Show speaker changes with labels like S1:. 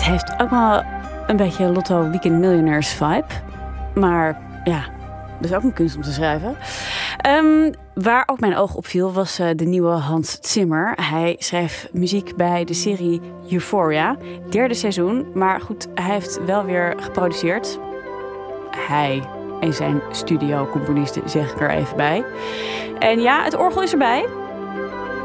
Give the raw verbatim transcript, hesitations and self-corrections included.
S1: Het heeft ook wel een beetje Lotto Weekend Millionaires vibe. Maar ja, dat is ook een kunst om te schrijven. Um, waar ook mijn oog op viel was uh, de nieuwe Hans Zimmer. Hij schreef muziek bij de serie Euphoria. Derde seizoen. Maar goed, hij heeft wel weer geproduceerd. Hij en zijn studio-componisten zeg ik er even bij. En ja, het orgel is erbij.